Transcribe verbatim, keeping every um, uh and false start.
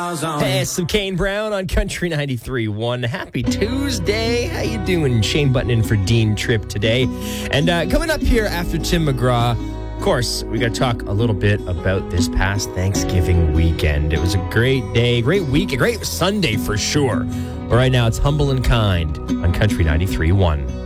Hey, it's some Kane Brown on Country ninety-three point one. Happy Tuesday. How you doing? Shane Button in for Dean Tripp today. And uh, coming up here after Tim McGraw, of course, we got to talk a little bit about this past Thanksgiving weekend. It was a great day, great week, a great Sunday for sure. But right now, it's Humble and Kind on Country ninety-three point one.